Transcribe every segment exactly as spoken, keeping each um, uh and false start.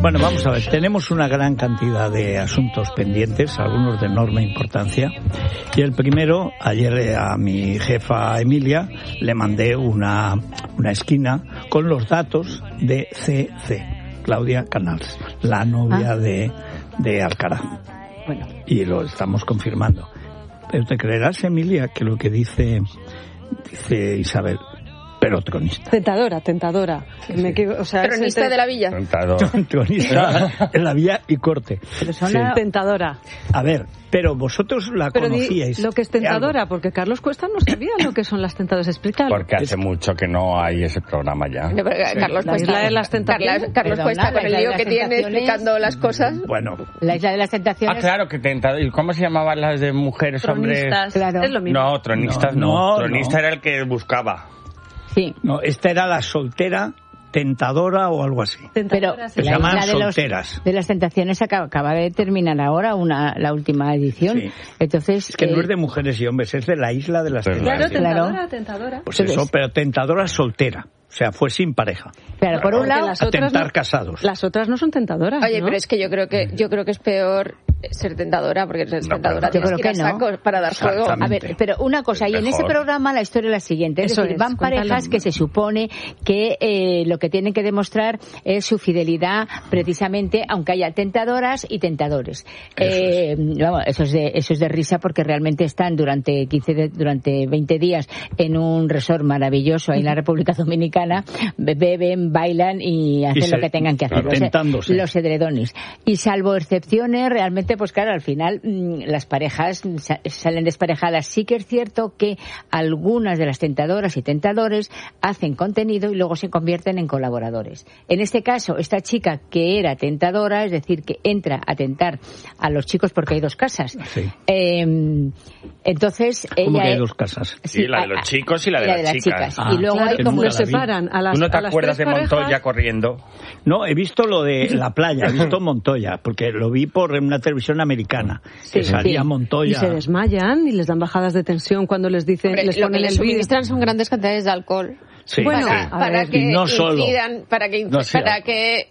Bueno, vamos a ver, tenemos una gran cantidad de asuntos pendientes, algunos de enorme importancia. Y el primero, ayer a mi jefa Emilia le mandé una, una esquina con los datos de C C, Claudia Canals, la novia ah. de, de Alcaraz. Bueno. Y lo estamos confirmando. Pero te creerás, Emilia, que lo que dice, dice Isabel, pero tronista. Tentadora, tentadora. Sí, sí. Me, o sea, tronista de la villa. Tronista de la villa y corte. Pero son sí. Tentadora. A ver, pero vosotros la pero conocíais. Lo que es tentadora, porque Carlos Cuesta no sabía lo que son las tentadoras. Explícalo. Porque hace mucho que no hay ese programa ya. No, sí. Carlos la Isla de las Tentaciones. Carlos, Carlos Cuesta con el lío que tiene explicando las cosas. Bueno. La Isla de las Tentaciones. Ah, claro, que tentadora. ¿Y cómo se llamaban las de mujeres, tronistas, hombres? Claro. Es lo mismo. No, tronistas no. no, no Tronista no. era el que buscaba. Sí. No, esta era la soltera tentadora o algo así. Pero se la llaman de solteras. Los, de las tentaciones acaba, acaba de terminar ahora una la última edición. Sí. Entonces es que eh, no es de mujeres y hombres, es de la Isla de las Tentaciones. Tentaciones. Claro, tentadora, tentadora. Pues eso, pero tentadora soltera. O sea, fue sin pareja. Claro, por un lado, las otras tentar no, casados. Las otras no son tentadoras. Oye, ¿no? pero es que yo creo que yo creo que es peor ser tentadora, porque ser no, tentadora yo creo que ir que a saco no. para dar juego. A ver, pero una cosa, y en ese programa la historia es la siguiente, es Eso decir, es, van cuéntalo. parejas que se supone que eh, lo que tienen que demostrar es su fidelidad, precisamente, aunque haya tentadoras y tentadores. Eso eh, es. Vamos, eso es de eso es de risa, porque realmente están durante quince de, durante veinte días en un resort maravilloso ahí en la República Dominicana, beben, bailan y hacen y se, lo que tengan que hacer, los, los edredones. Y salvo excepciones, realmente, pues claro, al final las parejas salen desparejadas. Sí que es cierto que algunas de las tentadoras y tentadores hacen contenido y luego se convierten en colaboradores. En este caso, esta chica que era tentadora, es decir, que entra a tentar a los chicos porque hay dos casas. Sí. Eh, entonces, ¿Cómo ella que hay dos casas? Sí, la de los chicos y la de, la las, de las chicas. chicas. Ah, y luego claro, hay como los separan a las ¿Tú no te a las acuerdas de tres Montoya parejas? corriendo? No, he visto lo de la playa, he visto Montoya, porque lo vi por una televisión americana, sí, que salía sí. Montoya. Y se desmayan y les dan bajadas de tensión cuando les dicen, Hombre, les lo ponen que les el vídeo. suministran son grandes cantidades de alcohol. Sí, Bueno, sí. para, para ver, que y no solo. incidan, para que, No, sí. para que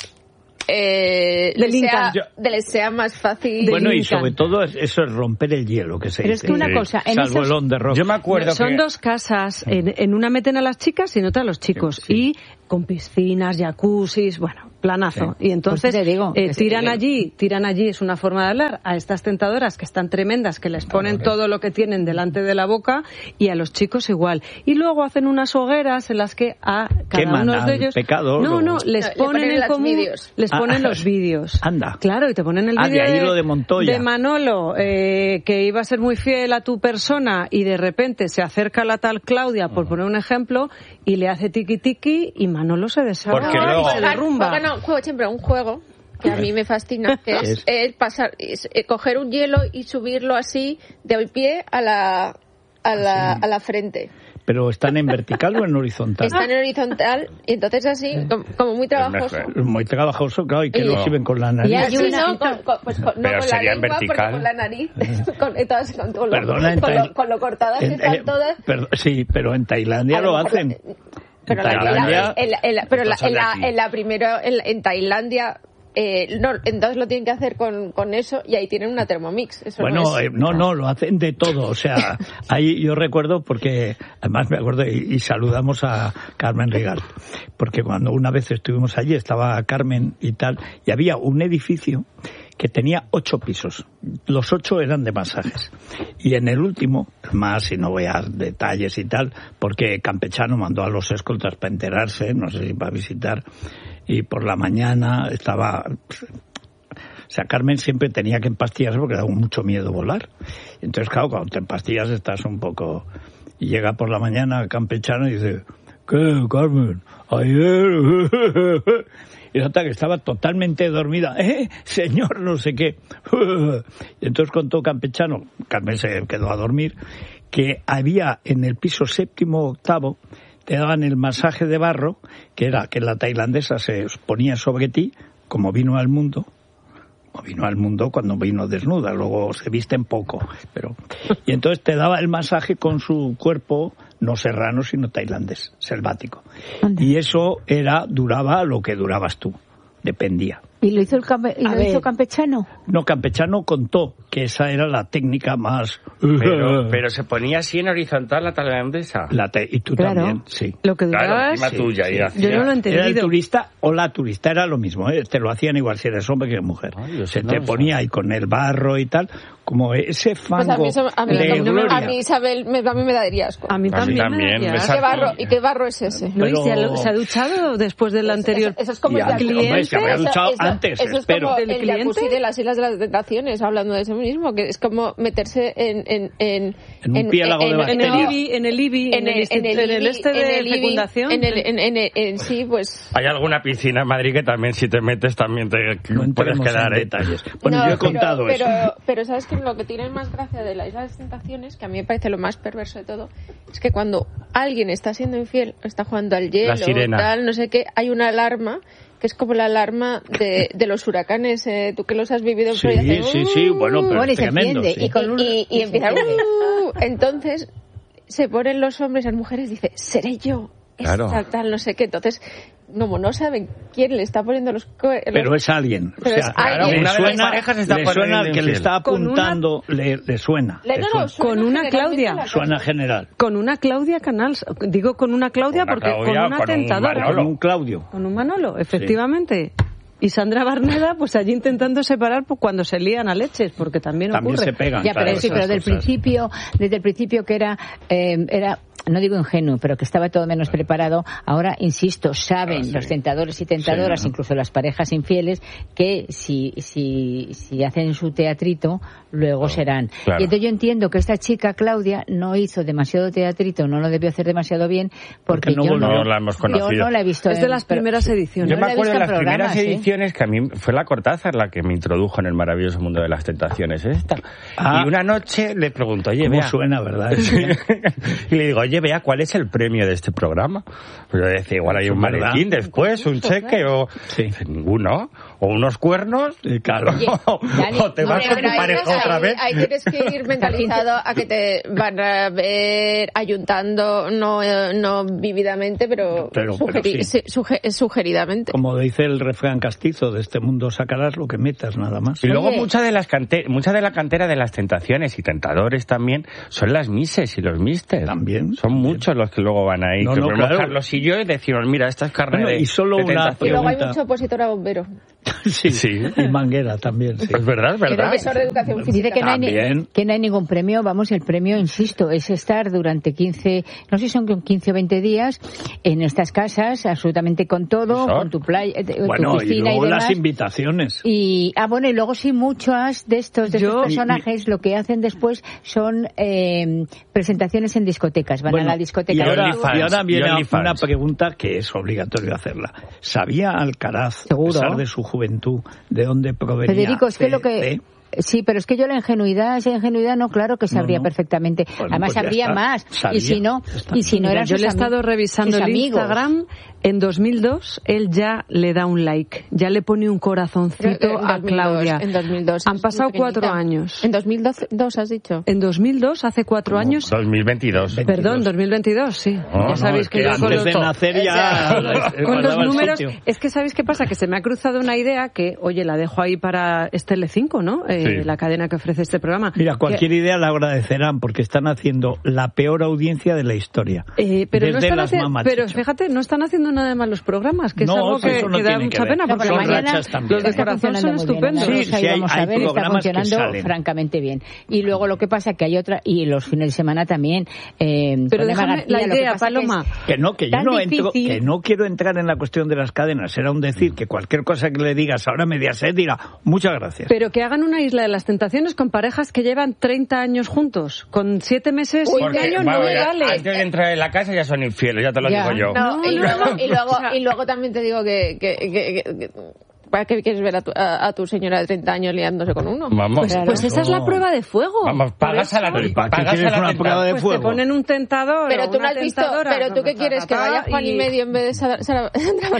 eh, les, sea, Yo... les sea más fácil. Bueno, y sobre todo eso es romper el hielo, que se Pero dice. es que una Sí. cosa, en Salvo esos... el on the rock. Yo me acuerdo Son que... dos casas, en, en una meten a las chicas y en otra a los chicos. Sí, sí. Y con piscinas, jacuzzis, bueno, planazo. Sí. Y entonces Pues te digo, eh, que tiran sí. allí, tiran allí, es una forma de hablar, a estas tentadoras que están tremendas, que les ponen Claro. todo lo que tienen delante de la boca, y a los chicos igual. Y luego hacen unas hogueras en las que a cada Queman uno de al ellos... pecador, no, o- no, les No, le ponen ponen en los común, vídeos. les ponen Ah, los vídeos. anda. Claro, y te ponen el Ah, de vídeo ahí lo de Montoya. de Manolo, eh, que iba a ser muy fiel a tu persona y de repente se acerca la tal Claudia, por poner un ejemplo, y le hace tiki tiki y Manolo se desarma Porque y luego- se derrumba. Juegan, juegan, juego siempre a un juego que a mí me fascina, que es, Es- es pasar, es, eh, coger un hielo y subirlo así de pie a la a la, a la frente. ¿Pero están en vertical o en horizontal? Están en horizontal y entonces así, como, como muy trabajoso. mejor. Muy trabajoso, claro, y que Y- lo sirven con la nariz. Y hay Así una- no, con, con- pues con, no Pero con la sería en lengua, porque vertical. con la nariz, con, entonces, con, con lo, Perdona, en con, Thail- lo, con lo cortadas que en- están eh, todas. perdón, sí, pero en Tailandia A lo mejor hacen. la- pero En la, Tailandia, la- en la- en la- pero la, estos son en de la, aquí. en la primera en, en Tailandia eh, no, entonces lo tienen que hacer con, con eso y ahí tienen una Thermomix. Eso Bueno, no, es, eh, no, no, lo hacen de todo. O sea, ahí yo recuerdo porque, además me acuerdo y, y saludamos a Carmen Rigal, porque cuando una vez estuvimos allí estaba Carmen y tal, y había un edificio que tenía ocho pisos. Los ocho eran de masajes. Y en el último, más, y no voy a dar detalles y tal, porque Campechano mandó a los escoltas para enterarse, no sé si para visitar, y por la mañana estaba... O sea, Carmen siempre tenía que empastillarse porque daba mucho miedo volar. Entonces, claro, cuando te empastillas estás un poco... Y llega por la mañana Campechano y dice, ¿qué, Carmen? Ayer... Y nota que estaba totalmente dormida. ¿Eh? Señor, no sé qué. Y entonces contó Campechano, Carmen se quedó a dormir, que había en el piso séptimo o octavo, te daban el masaje de barro, que era que la tailandesa se ponía sobre ti, como vino al mundo, como vino al mundo cuando vino desnuda, luego se visten poco, pero y entonces te daba el masaje con su cuerpo no serrano sino tailandés, selvático. Anda. Y eso era duraba lo que durabas tú, dependía. ¿Y lo hizo el, campe- y A lo ver. hizo campechano? No, Campechano contó que esa era la técnica más... Pero, pero se ponía así en horizontal la tailandesa. La te- y tú Claro. también, sí. Lo que Claro, duraba encima es... tuya. y sí. hacía- Yo no lo he entendido. Era el turista o la turista, era lo mismo, ¿eh? Te lo hacían igual si eres hombre que mujer. Ay, yo Se sí no te lo ponía ahí con el barro y tal, como ese fango Pues a mí, eso- a mí, de a mí- gloria. a mí Isabel, me, a mí me daría asco. A mí A mí también, también, me daría me ¿Qué asco. saca- barro, ¿Y qué barro es ese? ¿No? ¿Y se ha, Pero- se ha duchado después del anterior? Eso, eso es como Y el antes, jacuzzi. hombre, se habría Eso- duchado eso- antes, Eso es espero. como ¿Del el cliente? jacuzzi de las Islas de las Tentaciones, hablando de eso mismo, que es como meterse en... En, en, En un piélago de En el bacterias. I B I, en el I B I, en el, institu- en el I B I, este de en el I B I, fecundación. En el, en, en, en- en- sí, pues... Hay alguna piscina en Madrid que también si te metes también te No puedes entremos quedar, en ¿eh? detalles. Bueno, No, yo he pero- contado pero, eso. Pero ¿sabes qué? Lo que tiene más gracia de la Isla de las Tentaciones, que a mí me parece lo más perverso de todo, es que cuando alguien está siendo infiel, está jugando al hielo, La sirena. tal, no sé qué, hay una alarma que es como la alarma de, de los huracanes, eh, tú que los has vivido en Sí, Florida, hace, sí, sí, bueno, pero Bueno, y es se tremendo. enciende, sí. y con un- y, y y empieza se enciende. "Uh", entonces se ponen los hombres y las mujeres, dice, seré yo, esta, Claro. tal, no sé qué, entonces como no saben quién le está poniendo los, co- los- Pero es alguien. O Pero sea, es alguien. le Una de las suena, parejas está le suena al poniendo que le infiel. está Con una- apuntando, le, le suena. Le- le no, suena. no, suena Con una generalmente Claudia. la cosa. Suena general. Con una Claudia Canals. Digo con una Claudia Con una porque Claudia, con una con un tentadora. Manolo. Con un Claudio. Con un Manolo, efectivamente. Y Sandra Barneda, pues allí intentando separar pues, cuando se lían a leches, porque también, También ocurre. se pegan. Ya, pero claro, sí, esas pero del cosas. principio, desde el principio que era, eh, era, no digo ingenuo, pero que estaba todo menos preparado, ahora, insisto, saben Ah, sí. los tentadores y tentadoras, Sí, ¿no? incluso las parejas infieles, que si, si, si hacen su teatrito, luego serán. claro. Y entonces yo entiendo que esta chica, Claudia, no hizo demasiado teatrito, no lo debió hacer demasiado bien, porque, Porque no yo volvió. No la hemos yo conocido. no la he visto. Es de en- las pero- primeras ediciones. Yo No me la he acuerdo de visto las en primeras programas, ¿eh? ediciones que a mí fue la Cortázar la que me introdujo en el maravilloso mundo de las tentaciones esta. Ah. Y una noche le pregunto, oye, ¿Cómo vea. suena, verdad? y le digo, oye, vea, ¿cuál es el premio de este programa? Pues yo decía, igual hay Eso un es verdad. maletín después, un cheque o... Sí. Dice, ninguno. O unos cuernos. Sí, claro. Oye, Dani, o te vas Hombre, con pero tu ahí- pareja ahí- otra vez. Ahí tienes que ir mentalizado a que te van a ver ayuntando, no, eh, no vividamente, pero, Pero- sugeri- pero sí. sí, suge- sugeridamente. Como dice el refrán castizo, de este mundo sacarás lo que metas, nada más. Y luego Oye. mucha de las cante mucha de la cantera de las tentaciones y tentadores también son las mises y los misters. También. Son muchos los que luego van ahí. No, que no, podemos claro. Carlos y yo y decimos, mira, esta es carne Bueno, de, y solo de una tentación. Y luego hay pregunta. mucho opositor a bombero. Sí, Sí. y manguera también, sí. Es verdad, es verdad. Profesor de educación Dice física. que no, hay, ni- También. que no hay ningún premio, vamos, el premio, insisto, es estar durante quince, no sé si son quince o veinte días en estas casas, absolutamente con todo, Eso. con tu playa, eh, tu Bueno, y piscina y, luego demás. las invitaciones. Y, ah, bueno, y luego sí, muchas de estos, de estos Yo- personajes lo que hacen después son eh, presentaciones en discotecas, van Bueno, a la discoteca. y ahora, OnlyFans, y ahora viene y OnlyFans. una pregunta que es obligatorio hacerla. ¿Sabía Alcaraz, Seguro. a pesar de su juventud, de dónde provenía? Federico, es que C- lo que... C? Sí, pero es que yo la ingenuidad, esa ingenuidad no, claro que sabría no. perfectamente. Bueno, Además pues ya sabría está. más. Sabía. Y si no, Ya está. y si no Mira, eran yo sus le he ami- estado revisando sus el amigos. Instagram. En dos mil dos, él ya le da un like, ya le pone un corazoncito Creo que en a dos mil dos, Claudia. En dos mil dos. Han es pasado muy cuatro pequeñita. años. En dos mil dos has dicho. En dos mil dos, hace cuatro años. dos mil veintidós. Veinte- Perdón, dos mil veintidós, sí. No, ya no, sabéis es que, que yo con antes los, de nacer ya con los guardaba el números, sitio. es que sabéis qué pasa, que se me ha cruzado una idea que, oye, la dejo ahí para este L cinco, ¿no? Eh, Sí. La cadena que ofrece este programa. Mira, cualquier Que- idea la agradecerán porque están haciendo la peor audiencia de la historia. Eh, pero, no Desde están las haci- Mama pero Chicho. fíjate, no están haciendo nada de mal los programas, que es No, algo sí, que, eso no que da tiene mucha que ver. pena, No, porque pero Son mañana rachas también. los de está corazón son funcionando muy bien, estupendos. ¿no? Sí, Los sí, hay- íbamos a hay ver, está programas que funcionando salen. francamente bien. Y luego lo que pasa que hay otra, y los fines de semana también. Eh, Pero con Eva déjame García, la lo que idea, pasa que es- Paloma. Que no, que yo Tan no entro, difícil. que no quiero entrar en la cuestión de las cadenas. Era un decir que cualquier cosa que le digas ahora Mediaset dirá muchas gracias. Pero que hagan una isla de las tentaciones con parejas que llevan treinta años juntos, con siete meses y un Porque, año no vamos, me ya, vale. antes de entrar en la casa ya son infieles, ya te lo Ya. digo yo. No, No, y, no, luego, no. y, luego, O sea- y luego también te digo que... que, que, que- que- ¿para qué quieres ver a tu, a, a tu señora de treinta años liándose con uno? Vamos. Pues, Claro. pues esa es la No. prueba de fuego. Vamos, Por pagas eso, a la Pero ¿y para qué pagas a quieres la una tenta- prueba de pues fuego? te ponen un tentador Pero o tú no una has visto, tentadora, pero tú qué ta, quieres, ta, que ta, vaya Juan y y- medio en vez de Sara, Sara-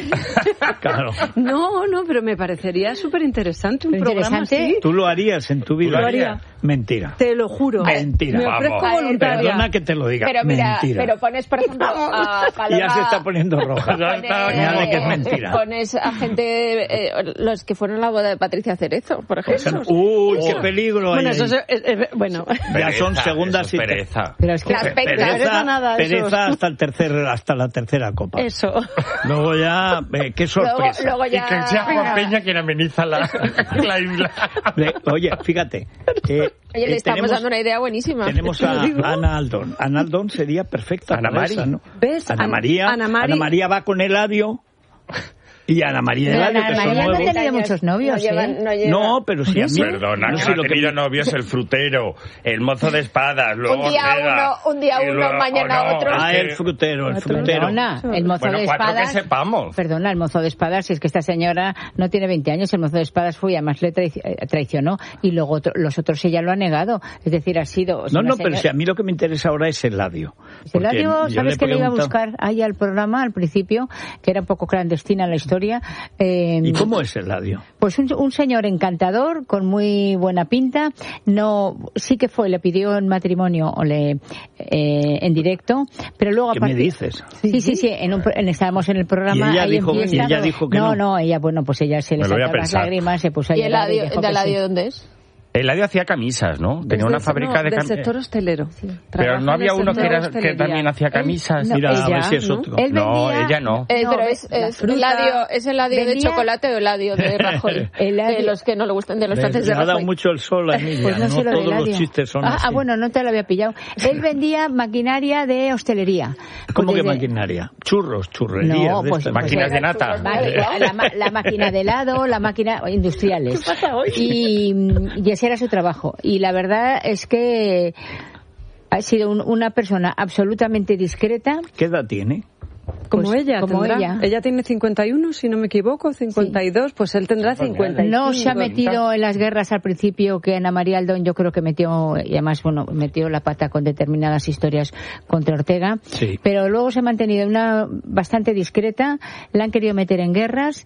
Claro. No, no, pero me parecería súper interesante un Pero programa interesante. así. ¿Tú lo harías en tu vida? Lo haría. Mentira. Te lo juro. Mentira. Me ofrezco Vamos. voluntaria. Perdona que te lo diga. Pero mira, Mentira. pero pones, por ejemplo, a Paloma... Ya se está poniendo roja. Ya está, Señale que es eh, mentira. Pones a gente, eh, los que fueron a la boda de Patricia Cerezo, por ejemplo. Uy, qué peligro. Bueno, hay eso ahí. es, es, es, bueno. Ya son segundas eso y es pereza. Pero es que Las pecas. pereza, Pereza nada, pereza eso. hasta el tercer, hasta la tercera copa. Eso. Luego ya, eh, qué sorpresa. Luego, luego Y ya... que sea Juan Peña quien ameniza la, la isla. Le- Oye, fíjate. eh, Oye, le eh, estamos tenemos, dando una idea buenísima. tenemos a Ana Aldón. Ana Aldón sería perfecta. Ana para Mari. esa, ¿no? ¿Ves? Ana Ana- María. Ana Mari- Ana María va con Eladio. Y Ana María y Pero Eladio, Ana que son María no nuevos. ha tenido muchos novios, no llevan, ¿eh? no llevan- No, pero si a mí... Perdona, no que sé ha lo que tenido me- novios el frutero, el mozo de espadas, luego Un día Ortega, uno, un día y uno, luego- mañana oh, no, otro. es Ah, que- el frutero, el frutero. Perdona, el mozo Bueno, de cuatro que espadas... sepamos. Perdona, el mozo de espadas, si es que esta señora no tiene veinte años, el mozo de espadas fue y además le traici- eh, traicionó y luego otro- los otros ella lo ha negado. Es decir, ha sido... No, una no, pero señora- si a mí lo que me interesa ahora es Eladio. Porque Eladio, yo ¿sabes he que le iba a preguntado- buscar ahí al programa al principio? Que era un poco clandestina la historia. Eh, ¿Y cómo es Eladio? Pues un, un señor encantador, con muy buena pinta. No, sí que fue, le pidió en matrimonio o le, eh, en directo, pero luego ¿Qué aparte- me dices? Sí, sí, sí, en un, pro- en- estábamos en el programa. Y ella ahí dijo- empieza- y ella dijo que no. No, ella, bueno, pues ella se le Me lo voy a saltaron las pensar. lágrimas, se puso a ¿Y el llorar y Eladio, dijo de que sí. Eladio dónde es? Eladio hacía camisas, ¿no? Tenía Desde una el- fábrica no, de del camisas. sector hostelero. Pero Trabaja no había en el uno que, sector era, que hostelería. también hacía camisas. no, Mira, a ella, ver si es ¿no? otro. Él No, vendía- ella no. Eh, No, pero es, la es fruta- Eladio, ¿es Eladio de vendía- chocolate o Eladio de Rajoy? Eladio- De los que no le gustan, de los Le, franceses le de ha dado Rajoy. mucho el sol a Emilia. Pues no, no sé lo de todos los Eladio. chistes son ah, así. ah, bueno, no te lo había pillado. Él vendía maquinaria de hostelería. ¿Cómo Pues que desde- maquinaria? Churros, churrerías. No, de pues- estas. Máquinas de nata. Vale, la, ma- la máquina de helado, la máquina industriales. ¿Qué pasa hoy? Y, y ese era su trabajo. Y la verdad es que ha sido un- una persona absolutamente discreta. ¿Qué edad tiene? Como Pues, ella, como tendrá. ella. tiene cincuenta y uno, si no me equivoco, cincuenta y dos, pues él tendrá cincuenta y cinco. No se ha metido en las guerras al principio que Ana María Aldón yo creo que metió, y además, bueno, metió la pata con determinadas historias contra Ortega, Sí. pero luego se ha mantenido una bastante discreta, la han querido meter en guerras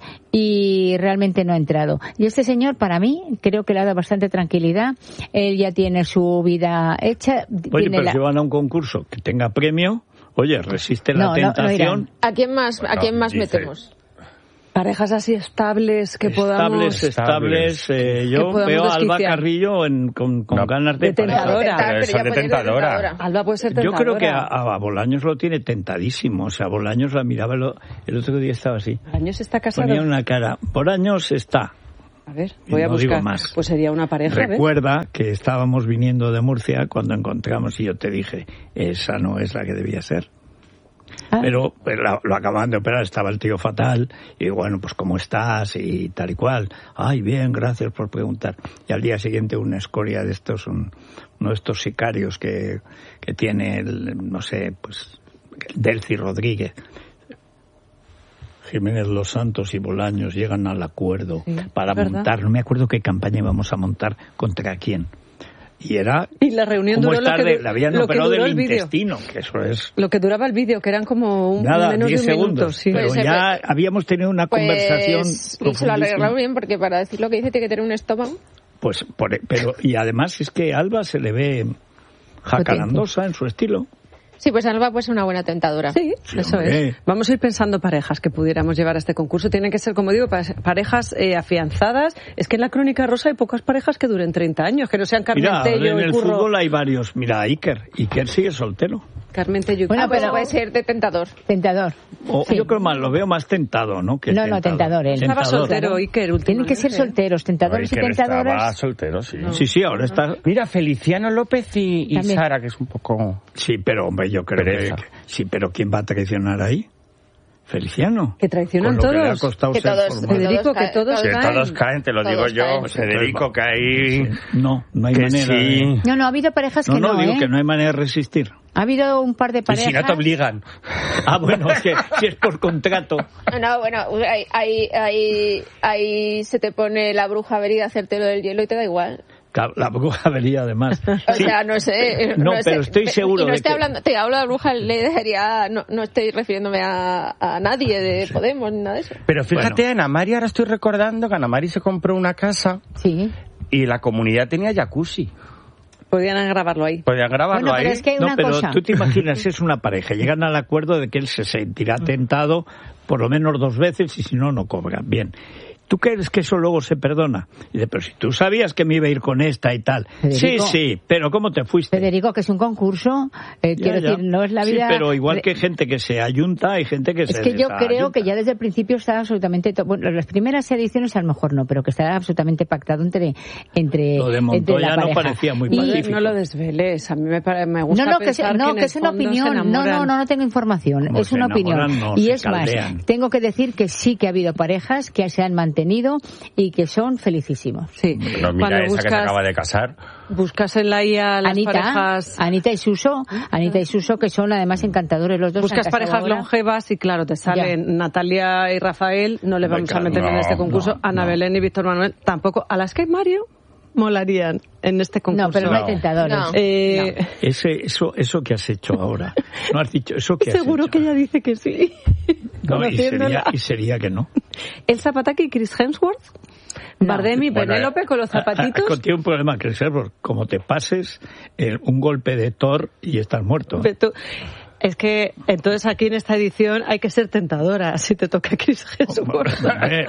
y realmente no ha entrado. Y este señor, para mí, creo que le ha dado bastante tranquilidad, él ya tiene su vida hecha. Oye, tiene pero la- si van a un concurso que tenga premio, oye, resiste la No, no, no tentación. irán. ¿A quién más, a No, quién más dice- metemos? Parejas así estables que podamos... Estables, estables. eh, yo podamos veo a Alba desquiciar. Carrillo en- con, con No. ganas de... De tentadora. Pero Pero eso ya de puede ser tentadora. Alba puede ser Yo tentadora. creo que a, a Bolaños lo tiene tentadísimo. O sea, Bolaños la miraba, el, el otro día estaba así. ¿Años está casado? Ponía una cara. Bolaños está. A ver, Y voy a no digo buscar. más. Pues sería una pareja, ¿ves? Recuerda que estábamos viniendo de Murcia cuando encontramos y yo te dije, esa no es la que debía ser. Ah. Pero pues, la- lo acababan de operar, estaba el tío fatal, y bueno, pues ¿cómo estás? Y tal y cual. Ay, bien, gracias por preguntar. Y al día siguiente una escoria de estos, un- uno de estos sicarios que, que tiene, el, no sé, pues, Delcy Rodríguez. Jiménez Los Santos y Bolaños llegan al acuerdo Sí, para es verdad. montar, no me acuerdo qué campaña íbamos a montar, contra quién. Y era... Y la reunión ¿Cómo duró lo estar que, de- du- le habían lo que operado duró del el vídeo. intestino, que eso es... Lo que duraba el vídeo, que eran como un, Nada, menos de diez un minuto. segundos. Sí. Pero Pues, ya eh, habíamos tenido una conversación Pues se lo profundísima. arreglaron bien porque para decir lo que dice tiene que tener un estómago. Pues, por- pero, y además es que Alba se le ve jacarandosa en su estilo. Sí, pues Alba puede ser una buena tentadora. Sí, Sí, eso hombre. es. Vamos a ir pensando parejas que pudiéramos llevar a este concurso. Tienen que ser, como digo, pa- parejas eh, afianzadas. Es que en la Crónica Rosa hay pocas parejas que duren treinta años, que no sean Carmen Mira, Tello en y el Curro. fútbol hay varios. Mira, Iker. Iker sigue soltero. Carmen Tello y Bueno, Ah, pues pero- puede ser de tentador. Tentador. O, Sí. Yo creo más, lo veo más tentado, ¿no? Que No, no, tentador, él. Estaba Tentador. soltero, Iker, Tienen últimamente. que ser solteros, tentadores y Ay, que él estaba tentadoras. soltero, sí. Sí, sí, ahora está... Mira, Feliciano López y, y También. Sara, que es un poco... Sí, pero hombre, yo creo que, Pereza. que- sí, pero ¿quién va a traicionar ahí? Feliciano. Que traicionan Con lo que le ha todos. costado Que ser todos- formado. Federico, que todos Que caen. todos caen, te lo Todos digo yo. caen. Pues Federico, que ahí... No, no hay que manera. sí. de- No, no, ha habido parejas No, que no, no, digo ¿eh? que no hay manera de resistir. Ha habido un par de Y parejas. si no te obligan. Ah, bueno, es que si es por contrato. No, bueno, ahí, ahí, ahí, ahí se te pone la bruja a venir a hacerte lo del hielo y te da igual. La bruja vería además. O Sí. sea, no sé. No, sé. pero estoy seguro Y no de estoy que- hablando, te hablo de la bruja, le dejaría, no, no estoy refiriéndome a, a nadie de Podemos ni nada de eso. Pero fíjate, Bueno. Ana Mari, ahora estoy recordando que Ana Mari se compró una casa Sí. y la comunidad tenía jacuzzi. Podían grabarlo ahí. Podían grabarlo Bueno, pero ahí. es que hay No, una pero cosa. tú te imaginas, es una pareja, llegan al acuerdo de que él se sentirá tentado por lo menos dos veces y si no, no cobra. Bien. ¿tú crees que eso luego se perdona? Y dice, pero si tú sabías que me iba a ir con esta y tal. Federico, sí, sí, pero ¿cómo te fuiste? Federico, que es un concurso, eh, ya, quiero ya. decir, no es la vida... Sí, pero igual que gente que se ayunta, hay gente que es se Es que yo desayunta. creo que ya desde el principio está absolutamente... To... Bueno, las primeras ediciones a lo mejor no, pero que está absolutamente pactado entre, entre, lo de entre la Montoya pareja. no parecía muy pacífico. No lo desveles, a mí me, pare... me gusta no, no, pensar que, no, que, que es una opinión, no, no, no, no tengo información, Como es una opinión. No, y es más, tengo que decir que sí que ha habido parejas que se han mantenido y que son felicísimos. Sí. No, mira Cuando esa buscas, que se acaba de casar. Buscas en la I A las Anita, parejas... Anita y Suso, Anita y Suso, que son además encantadores los dos. Buscas parejas ahora. longevas y claro, te salen ya. Natalia y Rafael, no le vamos claro, a meter no, en este concurso, no, Ana no. Belén y Víctor Manuel, tampoco. A las que Mario molarían en este concurso. No, pero no hay tentadores. No. Eh... No. Ese, eso, eso que has hecho ahora. No has dicho eso que has Seguro hecho. que ella dice que sí. No, y sería, y sería que no. El Zapataki y Chris Hemsworth. No. Bardem y bueno, Penélope eh, con los zapatitos. Contigo un problema, Chris Hemsworth. Como te pases eh, un golpe de Thor y estás muerto. Tú, es que entonces aquí en esta edición hay que ser tentadora si te toca Chris Hemsworth. Hombre,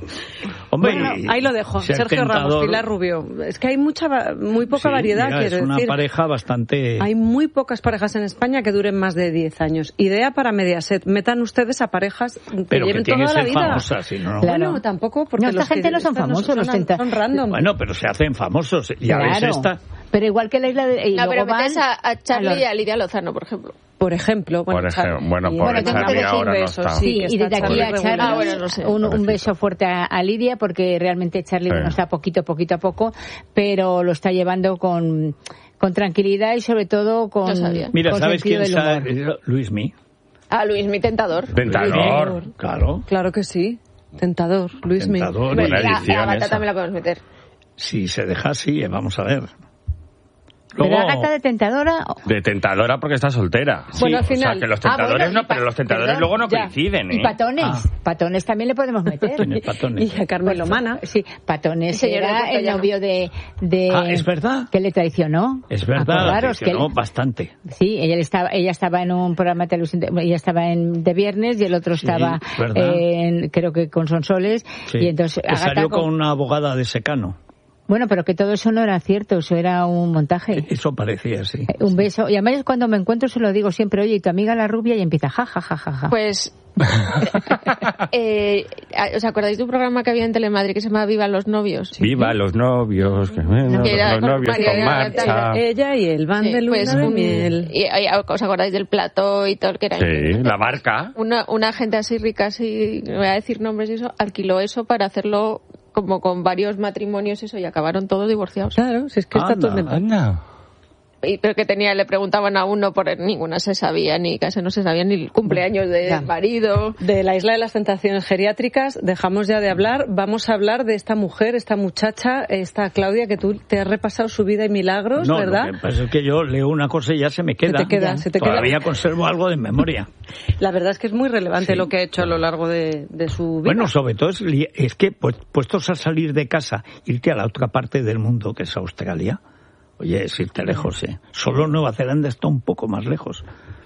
Hombre bueno, ahí lo dejo. Sergio tentador, Ramos, Pilar Rubio. Es que hay mucha, muy poca sí, variedad, mira, quiero es una decir. pareja bastante... Hay muy pocas parejas en España que duren más de diez años. Idea para Mediaset. Metan ustedes a parejas que pero lleven que toda la vida. Famosas, si no, no. Claro, bueno, tampoco porque no, esta los gente que no son famosos, son, los son, tenta... son random. Bueno, pero se hacen famosos. Y claro. a veces esta... Pero igual que la isla de... Y no, pero van metes a, a Charlie a los... y a Lidia Lozano, por ejemplo. Por ejemplo, bueno, por ejemplo, Charlie. bueno, por bueno, Charlie ahora no está. Sí, y desde aquí a Charlie, ah, bueno, no sé. un, un beso fuerte a, a Lidia, porque realmente Charlie sí. no está poquito, poquito a poco, pero lo está llevando con, con tranquilidad y sobre todo con... Mira, con ¿sabes quién sabe? Luismi. Ah, Luismi, tentador. Tentador. Luismi, claro. Claro que sí. Tentador, Luismi. Tentador. Bueno, la, la batata también la podemos meter. Si se deja así, vamos a ver. Luego... ¿Pero Agatha de tentadora? De tentadora porque está soltera. Bueno, sí, al final... O sea, que los tentadores ah, bueno, no, pero los tentadores perdón, luego no ya. coinciden, ¿eh? Y patones. Ah. Patones también le podemos meter. Patones. Y a Carmelo Mana. Sí, Patones era el novio de, de... Ah, ¿es verdad? Que le traicionó. Es verdad, ah, pues, claro, traicionó es que bastante. Sí, ella estaba, ella estaba en un programa de televisión, ella estaba en de viernes y el otro estaba, sí, en, creo que con Sonsoles. Sí, y entonces que salió con... con una abogada de Secano. Bueno, pero que todo eso no era cierto, eso era un montaje. Eso parecía, sí. Un beso. Y además cuando me encuentro se lo digo siempre, oye, y tu amiga la rubia, y empieza ja, ja, ja, ja, ja. Pues, eh, ¿os acordáis de un programa que había en Telemadrid que se llamaba Viva los novios? Sí. Viva los novios, que no, que los con novios María, con marcha. Ella y el van sí, de luna pues de un, miel. Y, y, ¿os acordáis del plató y todo el que era? Sí, ahí? La barca. Una, una gente así rica, así, no voy a decir nombres y eso, alquiló eso para hacerlo como con varios matrimonios eso y acabaron todos divorciados. Claro, si es que anda, está todo anda. Y, pero que tenía, le preguntaban a uno por ninguna se sabía, ni casi no se sabía ni el cumpleaños del ya. marido. De la Isla de las Tentaciones Geriátricas dejamos ya de hablar, vamos a hablar de esta mujer, esta muchacha, esta Claudia, que tú te has repasado su vida y milagros, no, ¿verdad? Lo que pasa es que yo leo una cosa y ya se me queda. Se te queda, se te Todavía queda. conservo algo de memoria. La verdad es que es muy relevante sí. lo que ha hecho a lo largo de, de su vida. Bueno, sobre todo es, es que pues, puestos a salir de casa, irte a la otra parte del mundo, que es Australia. Oye, es irte lejos, ¿eh? Solo Nueva Zelanda está un poco más lejos.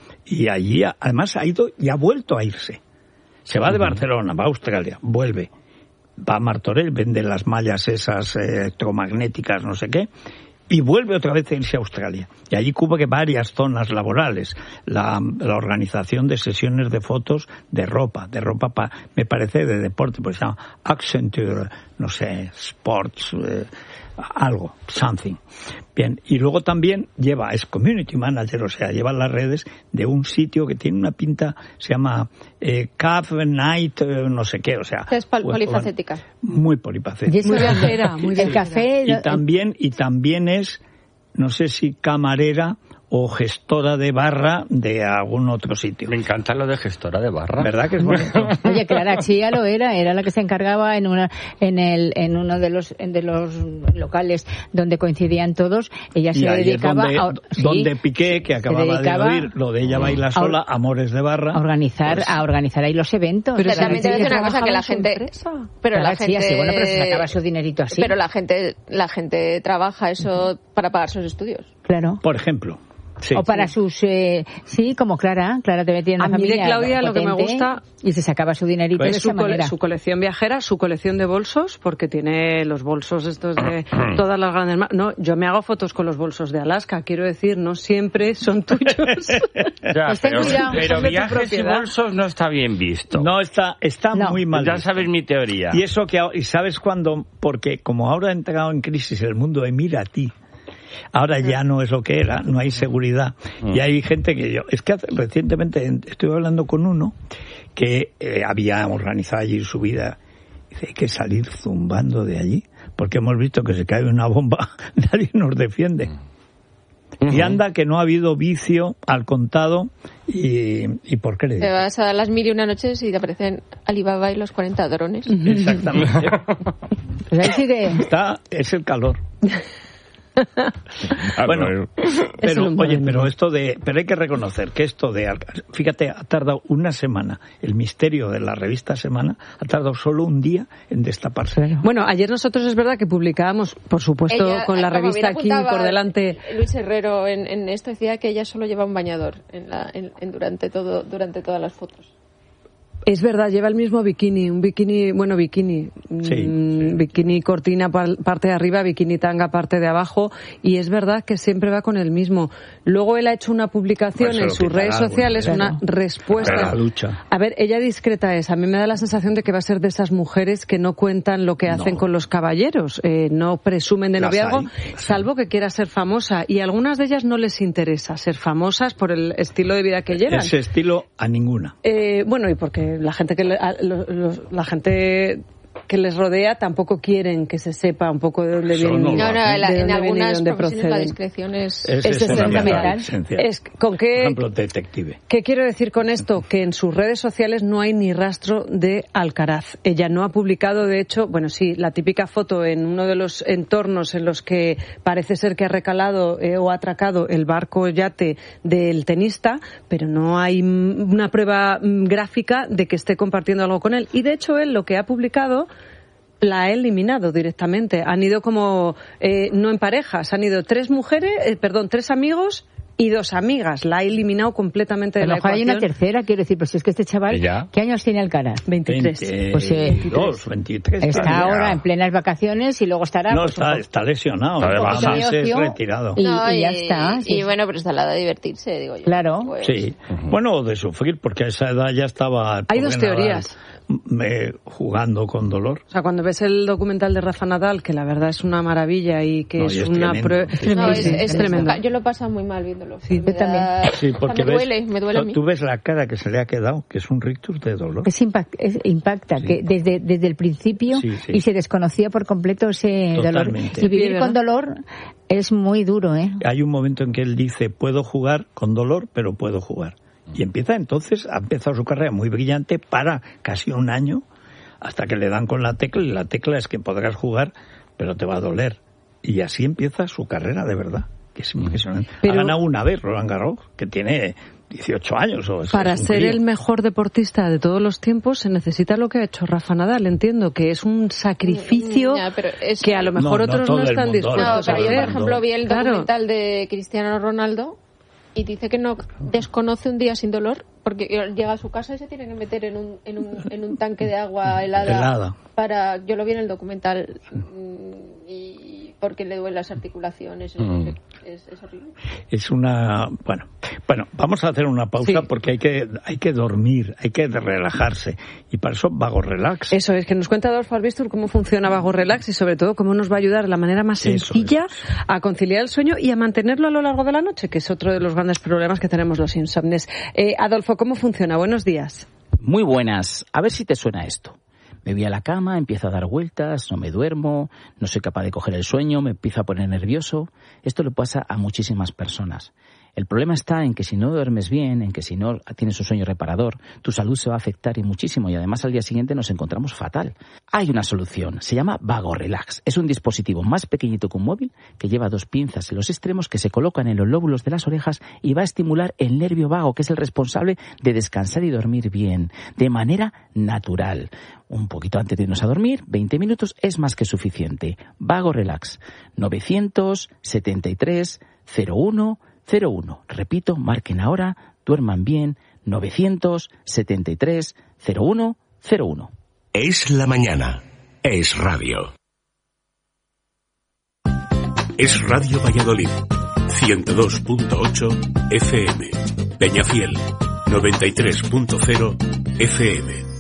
Y allí, además, ha ido y ha vuelto a irse. Se va de Barcelona, va a Australia, vuelve. Va a Martorell, vende las mallas esas eh, electromagnéticas, no sé qué, y vuelve otra vez a irse a Australia. Y allí cubre varias zonas laborales. La, la organización de sesiones de fotos de ropa, de ropa, pa, me parece, de deporte, pues se llama Accenture, no sé, Sports... Eh, algo, something. Bien, y luego también lleva, es community manager, o sea, lleva las redes de un sitio que tiene una pinta, se llama eh, Cave Night, eh, no sé qué, o sea. Es pol- polifacética. Muy polifacética. Muy viajera, muy el café. Y también, y también es, no sé si camarera o gestora de barra de algún otro sitio. Me encanta lo de gestora de barra. ¿Verdad que es bonito? Oye, Clara Chía lo era, era la que se encargaba en una en el en uno de los de los locales donde coincidían todos, ella se dedicaba donde, a sí, donde Piqué, que acababa de oír lo de ella baila sola, a, Amores de barra, a organizar pues, a organizar ahí los eventos. Pero también te voy a decir una cosa, que la gente pero Clara la gente Chía, sí, bueno, pero se sacaba su dinerito así. Pero la gente la gente trabaja eso para pagar sus estudios. Claro. Por ejemplo. Sí, o para sí. sus... Eh, sí, como Clara. Clara te tiene una A mí familia de Claudia lo que me gusta... Y se sacaba su dinerito pues de esa su manera. Cole, su colección viajera, su colección de bolsos, porque tiene los bolsos estos de todas las grandes... Ma- no, yo me hago fotos con los bolsos de Alaska, quiero decir, no siempre son tuyos. Ya, pues pero, cuidado, pero viajes y bolsos no está bien visto. No, está, está no. muy mal Ya visto. sabes mi teoría. Y eso que... Y sabes cuándo... Porque como ahora ha entrado en crisis el mundo de mira a ti, ahora ya no es lo que era, no hay seguridad. Y hay gente que yo... Es que hace, recientemente estuve hablando con uno que eh, había organizado allí su vida. Dice, hay que salir zumbando de allí, porque hemos visto que se cae una bomba, nadie nos defiende. Uh-huh. Y anda que no ha habido vicio al contado y, y por crédito. Te vas a las mil y una noches y te aparecen Alibaba y los cuarenta drones. Exactamente. Pues ahí sigue. Está, es el calor. Bueno, pero oye, pero esto de, pero hay que reconocer que esto de, fíjate, ha tardado una semana, el misterio de la revista Semana ha tardado solo un día en destaparse. Bueno, ayer nosotros es verdad que publicábamos, por supuesto, ella, con la revista aquí por delante. Luis Herrero en, en esto decía que ella solo lleva un bañador en la, en, en durante todo, durante todas las fotos. Es verdad, lleva el mismo bikini, un bikini, bueno, bikini, sí, mmm, sí. bikini cortina parte de arriba, bikini tanga parte de abajo, y es verdad que siempre va con el mismo. Luego él ha hecho una publicación pues en sus redes algo, sociales, claro. una respuesta. La lucha. A ver, ella discreta es, a mí me da la sensación de que va a ser de esas mujeres que no cuentan lo que hacen no. con los caballeros, eh, no presumen de las noviazgo, hay, salvo que quiera ser famosa, y a algunas de ellas no les interesa ser famosas por el estilo de vida que llevan. Ese estilo a ninguna. Eh, bueno, y porque la gente que le, los, los, la gente que les rodea tampoco quieren que se sepa un poco de dónde vienen. No, no, la, de en dónde algunas vienen, profesiones la discreción es, es, es fundamental. Es con qué, por ejemplo, detective. ¿Qué quiero decir con esto? Que en sus redes sociales no hay ni rastro de Alcaraz. Ella no ha publicado, de hecho, bueno, sí, la típica foto en uno de los entornos en los que parece ser que ha recalado eh, o ha atracado el barco yate del tenista, pero no hay una prueba gráfica de que esté compartiendo algo con él. Y de hecho él lo que ha publicado la ha eliminado directamente. Han ido como, eh, no en parejas, han ido tres mujeres, eh, perdón, tres amigos y dos amigas. La ha eliminado completamente de la ecuación. Hay una tercera, quiero decir, pues es que este chaval, ¿ya? ¿Qué años tiene Alcaraz? veintitrés. veinte, pues, eh, veintidós, veintitrés. Está ya. ahora en plenas vacaciones y luego estará... No, pues, está, está lesionado. Además es retirado. Y, no, y ya y, está. Y, sí. y bueno, pero está la de divertirse, digo yo. Claro. Pues... Sí. Uh-huh. Bueno, o de sufrir, porque a esa edad ya estaba... Hay dos teorías. Me, jugando con dolor. O sea, cuando ves el documental de Rafa Nadal, que la verdad es una maravilla y que no, es, y es una prueba... No, es, es tremendo. Yo lo he pasado muy mal viéndolo. Sí, yo también. Sí, porque me ves, duele, me duele a mí. Tú ves la cara que se le ha quedado, que es un rictus de dolor. Es impact, es, impacta, sí. que desde, desde el principio sí, sí. y se desconocía por completo ese Totalmente. dolor. Y vivir con dolor es muy duro, ¿eh? Hay un momento en que él dice, puedo jugar con dolor, pero puedo jugar. Y empieza entonces, ha empezado su carrera muy brillante para casi un año, hasta que le dan con la tecla, y la tecla es que podrás jugar, pero te va a doler. Y así empieza su carrera de verdad, que es impresionante. Pero, ha ganado una vez Roland Garros, que tiene dieciocho años. O es, para es ser crío. El mejor deportista de todos los tiempos se necesita lo que ha hecho Rafa Nadal. Entiendo que es un sacrificio ya, es... que a lo mejor no, otros no, no están mundo, dispuestos no, a pero hacer. Yo, por ejemplo, vi el documental claro. de Cristiano Ronaldo y dice que no desconoce un día sin dolor porque llega a su casa y se tiene que meter en un, en un, en un tanque de agua helada, helada. Para, yo lo vi en el documental y porque le duelen las articulaciones, mm. es, es horrible. Es una, bueno, bueno, vamos a hacer una pausa sí. porque hay que, hay que dormir, hay que relajarse y para eso Vago Relax. Eso es, que nos cuenta Adolfo Albistur cómo funciona Vago Relax y sobre todo cómo nos va a ayudar de la manera más sencilla a conciliar el sueño y a mantenerlo a lo largo de la noche, que es otro de los grandes problemas que tenemos los insomnes. Eh, Adolfo, ¿cómo funciona? Buenos días. Muy buenas. A ver si te suena esto. Me voy a la cama, empiezo a dar vueltas, no me duermo, no soy capaz de coger el sueño, me empiezo a poner nervioso. Esto le pasa a muchísimas personas. El problema está en que si no duermes bien, en que si no tienes un sueño reparador, tu salud se va a afectar y muchísimo y además al día siguiente nos encontramos fatal. Hay una solución, se llama Vago Relax. Es un dispositivo más pequeñito que un móvil que lleva dos pinzas en los extremos que se colocan en los lóbulos de las orejas y va a estimular el nervio vago, que es el responsable de descansar y dormir bien, de manera natural. Un poquito antes de irnos a dormir, veinte minutos es más que suficiente. Vago Relax, novecientos setenta y tres cero uno cero uno. Repito, marquen ahora, duerman bien, novecientos setenta y tres cero uno cero uno. Es la mañana. Es radio. Es Radio Valladolid. ciento dos punto ocho F M. Peñafiel. noventa y tres punto cero F M.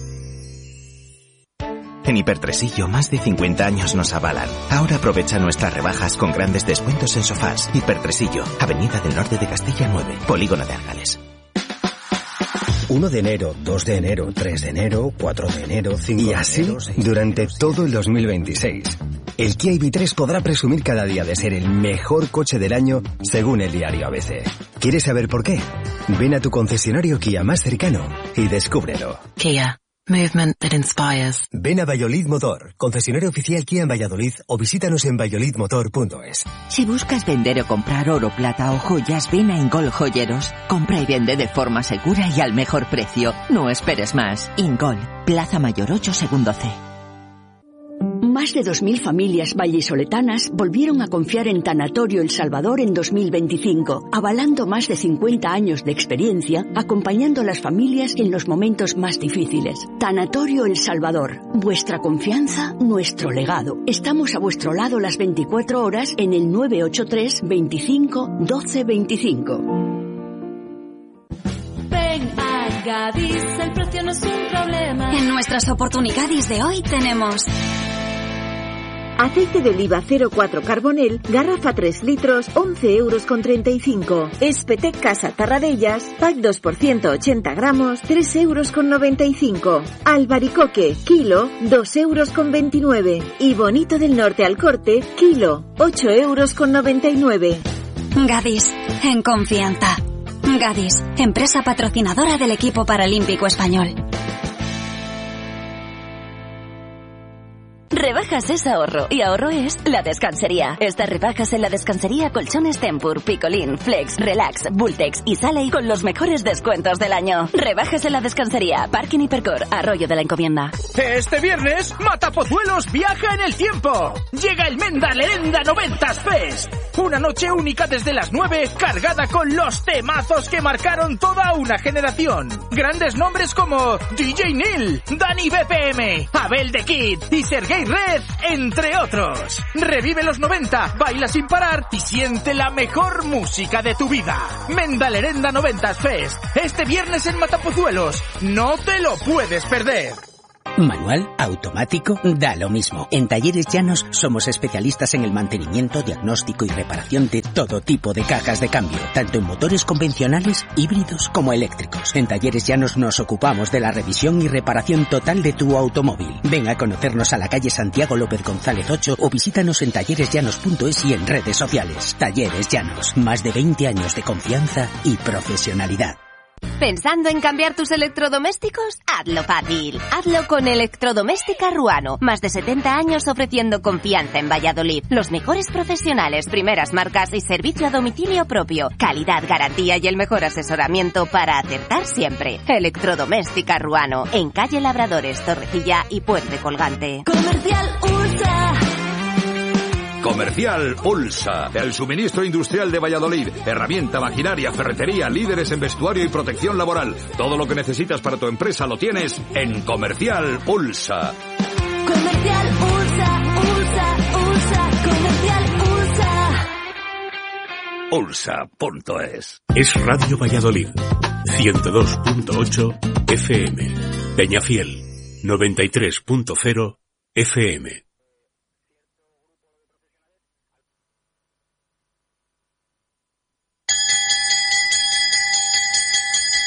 En Hipertresillo, más de cincuenta años nos avalan. Ahora aprovecha nuestras rebajas con grandes descuentos en sofás. Hipertresillo, Avenida del Norte de Castilla nueve, Polígono de Árgales. uno de enero, dos de enero, tres de enero, cuatro de enero, cinco de enero... Y así, durante todo el dos mil veintiséis. El Kia I V tres podrá presumir cada día de ser el mejor coche del año, según el diario A B C. ¿Quieres saber por qué? Ven a tu concesionario Kia más cercano y descúbrelo. Kia. Movement that inspires. Ven a Valladolid Motor, concesionario oficial Kia en Valladolid, o visítanos en valladolid motor punto es. Si buscas vender o comprar oro, plata o joyas, ven a Ingol Joyeros. Compra y vende de forma segura y al mejor precio. No esperes más. Ingol, Plaza Mayor ocho, segundo C. Más de dos mil familias vallisoletanas volvieron a confiar en Tanatorio El Salvador en dos mil veinticinco, avalando más de cincuenta años de experiencia, acompañando a las familias en los momentos más difíciles. Tanatorio El Salvador, vuestra confianza, nuestro legado. Estamos a vuestro lado las veinticuatro horas en el nueve ocho tres, veinticinco, doce, veinticinco. Ven a Gadis, el precio no es un problema. En nuestras oportunidades de hoy tenemos... aceite de oliva cero cuatro Carbonel, garrafa tres litros, once euros con treinta y cinco. Espetec Casa Tarradellas, pack dos por ciento ochenta gramos, tres euros con noventa y cinco. Albaricoque, kilo, dos euros con veintinueve. Y Bonito del Norte al Corte, kilo, ocho euros con noventa y nueve. Gadis, en confianza. Gadis, empresa patrocinadora del equipo paralímpico español. Rebajas es ahorro, y ahorro es La Descansería. Estas rebajas en La Descansería, colchones Tempur, Picolín, Flex, Relax, Bultex y Saley con los mejores descuentos del año. Rebajas en La Descansería, Parking Hipercor, Arroyo de la Encomienda. Este viernes, Matapozuelos viaja en el tiempo. Llega el Menda Lerenda noventas Fest. Una noche única desde las nueve, cargada con los temazos que marcaron toda una generación. Grandes nombres como D J Neil, Dani B P M, Abel The Kid y Sergei Red, entre otros. Revive los noventa, baila sin parar y siente la mejor música de tu vida. Menda Lerenda noventas Fest, este viernes en Matapozuelos. No te lo puedes perder. Manual, automático, da lo mismo. En Talleres Llanos somos especialistas en el mantenimiento, diagnóstico y reparación de todo tipo de cajas de cambio, tanto en motores convencionales, híbridos como eléctricos. En Talleres Llanos nos ocupamos de la revisión y reparación total de tu automóvil. Ven a conocernos a la calle Santiago López González ocho o visítanos en talleres llanos punto es y en redes sociales. Talleres Llanos, más de veinte años de confianza y profesionalidad. ¿Pensando en cambiar tus electrodomésticos? Hazlo fácil. Hazlo con Electrodoméstica Ruano. Más de setenta años ofreciendo confianza en Valladolid. Los mejores profesionales, primeras marcas y servicio a domicilio propio. Calidad, garantía y el mejor asesoramiento para acertar siempre. Electrodoméstica Ruano. En calle Labradores, Torrecilla y Puente Colgante. Comercial Ulsa. Comercial Ulsa, el suministro industrial de Valladolid. Herramienta, maquinaria, ferretería, líderes en vestuario y protección laboral. Todo lo que necesitas para tu empresa lo tienes en Comercial Ulsa. Comercial Ulsa, Ulsa, Ulsa, Comercial Ulsa. Ulsa punto es. Es Radio Valladolid, ciento dos punto ocho F M. Peñafiel, noventa y tres punto cero F M.